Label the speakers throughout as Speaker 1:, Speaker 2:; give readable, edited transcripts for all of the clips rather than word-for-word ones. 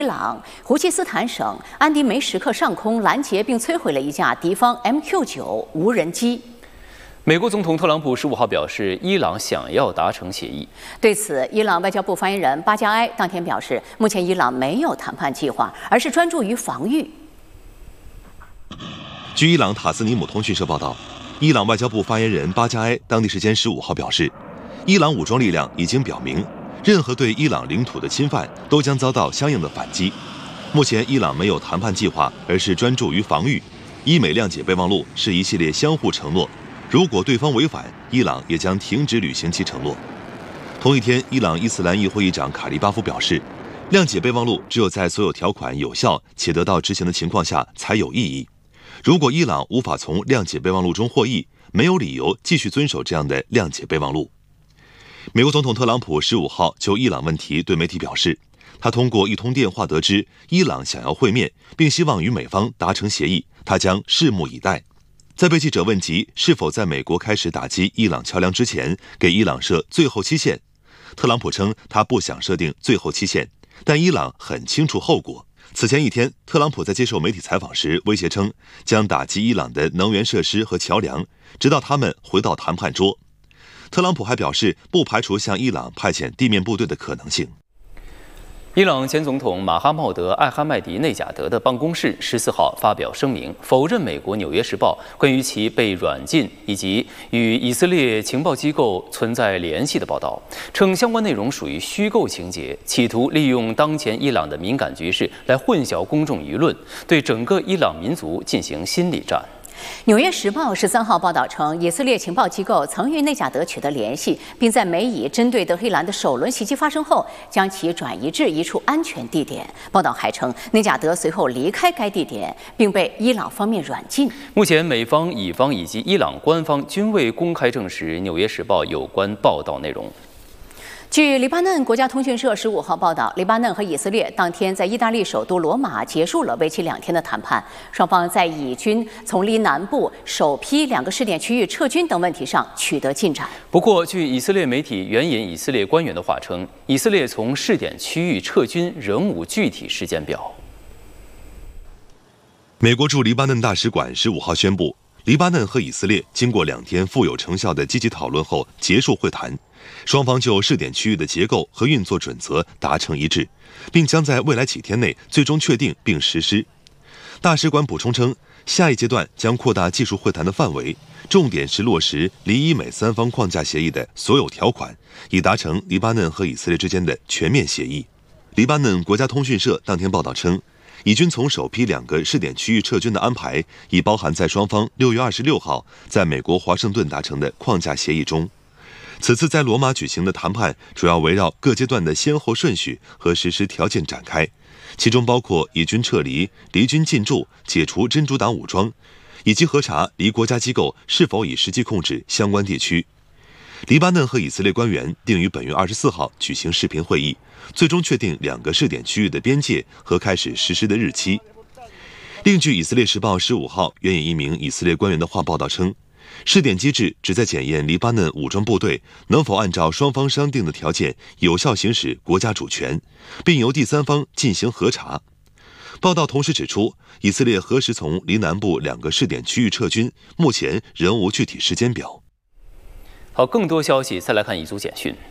Speaker 1: 伊朗胡齐斯坦省安迪梅什克上空拦截并摧毁了一架敌方 MQ-9无人机。
Speaker 2: 美国总统特朗普15号表示，伊朗想要达成协议。
Speaker 1: 对此，伊朗外交部发言人巴加埃当天表示，目前伊朗没有谈判计划，而是专注于防御。
Speaker 3: 据伊朗塔斯尼姆通讯社报道，伊朗外交部发言人巴加埃当地时间15号表示，伊朗武装力量已经表明，任何对伊朗领土的侵犯都将遭到相应的反击。目前伊朗没有谈判计划，而是专注于防御。伊美谅解备忘录是一系列相互承诺，如果对方违反，伊朗也将停止履行其承诺。同一天，伊朗伊斯兰议会议长卡利巴夫表示，谅解备忘录只有在所有条款有效且得到执行的情况下才有意义。如果伊朗无法从谅解备忘录中获益，没有理由继续遵守这样的谅解备忘录。美国总统特朗普15号就伊朗问题对媒体表示，他通过一通电话得知伊朗想要会面，并希望与美方达成协议，他将拭目以待。在被记者问及是否在美国开始打击伊朗桥梁之前给伊朗设最后期限，特朗普称他不想设定最后期限，但伊朗很清楚后果。此前一天，特朗普在接受媒体采访时威胁称将打击伊朗的能源设施和桥梁，直到他们回到谈判桌。特朗普还表示，不排除向伊朗派遣地面部队的可能性。
Speaker 2: 伊朗前总统马哈茂德·艾哈迈迪内贾德的办公室14号发表声明，否认美国《纽约时报》关于其被软禁以及与以色列情报机构存在联系的报道，称相关内容属于虚构情节，企图利用当前伊朗的敏感局势来混淆公众舆论，对整个伊朗民族进行心理战。《
Speaker 1: 纽约时报》13号报道称，以色列情报机构曾与内贾德取得联系，并在美以针对德黑兰的首轮袭击发生后，将其转移至一处安全地点。报道还称，内贾德随后离开该地点，并被伊朗方面软禁。
Speaker 2: 目前，美方、以方以及伊朗官方均未公开证实《纽约时报》有关报道内容。
Speaker 1: 据黎巴嫩国家通讯社15号报道，黎巴嫩和以色列当天在意大利首都罗马结束了为期2天的谈判，双方在以军从黎南部首批2个试点区域撤军等问题上取得进展。
Speaker 2: 不过，据以色列媒体援引以色列官员的话称，以色列从试点区域撤军仍无具体时间表。
Speaker 3: 美国驻黎巴嫩大使馆15号宣布，黎巴嫩和以色列经过2天富有成效的积极讨论后结束会谈。双方就试点区域的结构和运作准则达成一致，并将在未来几天内最终确定并实施。大使馆补充称，下一阶段将扩大技术会谈的范围，重点是落实黎以美3方框架协议的所有条款，以达成黎巴嫩和以色列之间的全面协议。黎巴嫩国家通讯社当天报道称，以军从首批2个试点区域撤军的安排已包含在双方6月26号在美国华盛顿达成的框架协议中。此次在罗马举行的谈判主要围绕各阶段的先后顺序和实施条件展开，其中包括以军撤离、离军进驻、解除真主党武装，以及核查离国家机构是否已实际控制相关地区。黎巴嫩和以色列官员定于本月24号举行视频会议，最终确定2个试点区域的边界和开始实施的日期。另据以色列时报15号援引一名以色列官员的话报道称，试点机制旨在检验黎巴嫩武装部队能否按照双方商定的条件有效行使国家主权，并由第三方进行核查。报道同时指出，以色列何时从黎南部2个试点区域撤军，目前仍无具体时间表。
Speaker 2: 好，更多消息再来看一组简讯。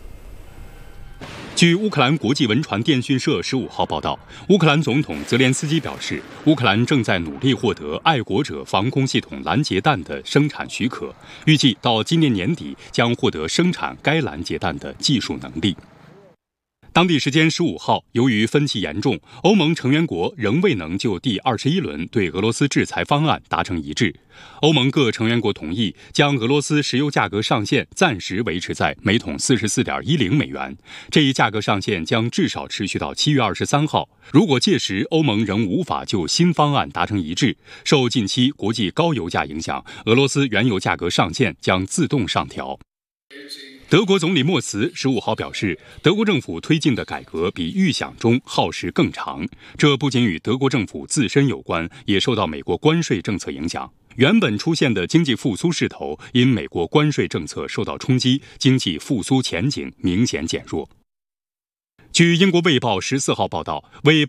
Speaker 4: 据乌克兰国际文传电讯社15号报道，乌克兰总统泽连斯基表示，乌克兰正在努力获得爱国者防空系统拦截弹的生产许可，预计到今年年底将获得生产该拦截弹的技术能力。当地时间15号，由于分歧严重，欧盟成员国仍未能就第21轮对俄罗斯制裁方案达成一致。欧盟各成员国同意将俄罗斯石油价格上限暂时维持在每桶44.10美元，这一价格上限将至少持续到7月23号。如果届时欧盟仍无法就新方案达成一致，受近期国际高油价影响，俄罗斯原油价格上限将自动上调。德国总理默茨15号表示，德国政府推进的改革比预想中耗时更长，这不仅与德国政府自身有关，也受到美国关税政策影响。原本出现的经济复苏势头因美国关税政策受到冲击，经济复苏前景明显减弱。据英国《卫报》14号报道，为